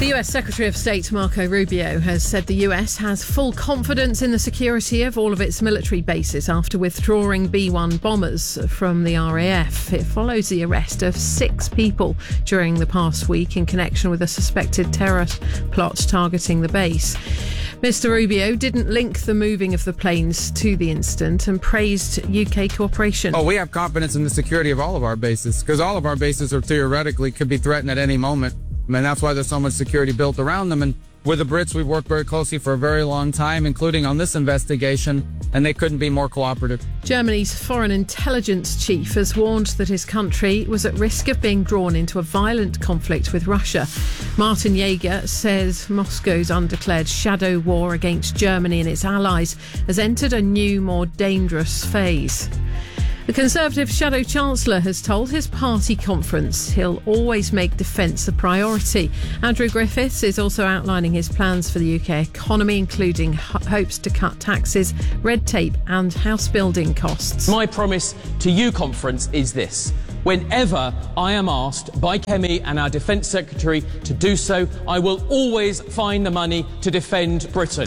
The US Secretary of State Marco Rubio has said the US has full confidence in the security of all of its military bases after withdrawing B-1 bombers from the RAF. It follows the arrest of 6 people during the past week in connection with a suspected terrorist plot targeting the base. Mr Rubio didn't link the moving of the planes to the incident and praised UK cooperation. We have confidence in the security of all of our bases, because all of our bases are theoretically could be threatened at any moment. And that's why there's so much security built around them. And with the Brits, we've worked very closely for a very long time, including on this investigation, and they couldn't be more cooperative. Germany's foreign intelligence chief has warned that his country was at risk of being drawn into a violent conflict with Russia. Martin Jaeger says Moscow's undeclared shadow war against Germany and its allies has entered a new, more dangerous phase. The Conservative Shadow Chancellor has told his party conference he'll always make defence a priority. Andrew Griffiths is also outlining his plans for the UK economy, including hopes to cut taxes, red tape and house building costs. My promise to you, conference, is this. Whenever I am asked by Kemi and our Defence Secretary to do so, I will always find the money to defend Britain.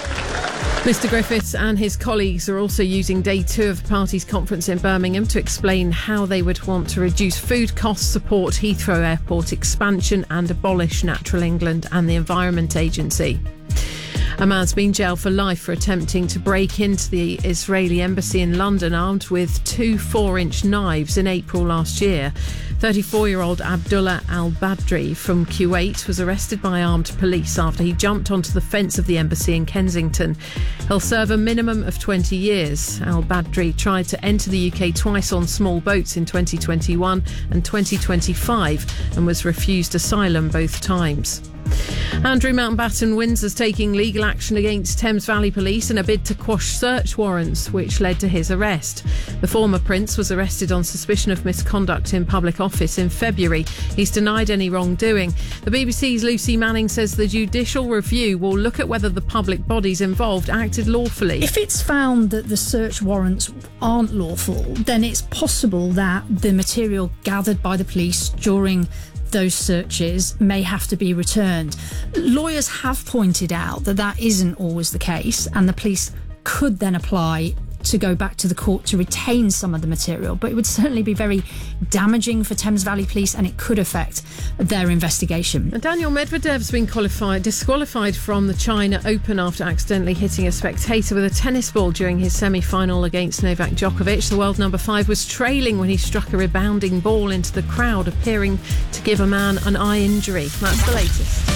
Mr Griffiths and his colleagues are also using day 2 of the party's conference in Birmingham to explain how they would want to reduce food costs, support Heathrow Airport expansion and abolish Natural England and the Environment Agency. A man's been jailed for life for attempting to break into the Israeli embassy in London armed with 2 4-inch knives in April last year. 34-year-old Abdullah al-Badri from Kuwait was arrested by armed police after he jumped onto the fence of the embassy in Kensington. He'll serve a minimum of 20 years. Al-Badri tried to enter the UK twice on small boats in 2021 and 2025 and was refused asylum both times. Andrew Mountbatten Windsor's taking legal action against Thames Valley Police in a bid to quash search warrants, which led to his arrest. The former Prince was arrested on suspicion of misconduct in public office in February. He's denied any wrongdoing. The BBC's Lucy Manning says the judicial review will look at whether the public bodies involved acted lawfully. If it's found that the search warrants aren't lawful, then it's possible that the material gathered by the police during those searches may have to be returned. Lawyers have pointed out that that isn't always the case, and the police could then apply to go back to the court to retain some of the material, but it would certainly be very damaging for Thames Valley Police and it could affect their investigation. And Daniel Medvedev's been disqualified from the China Open after accidentally hitting a spectator with a tennis ball during his semi-final against Novak Djokovic. The world number 5 was trailing when he struck a rebounding ball into the crowd, appearing to give a man an eye injury. That's the latest.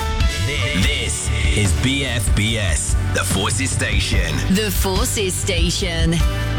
This is BFBS, the Forces Station. The Forces Station.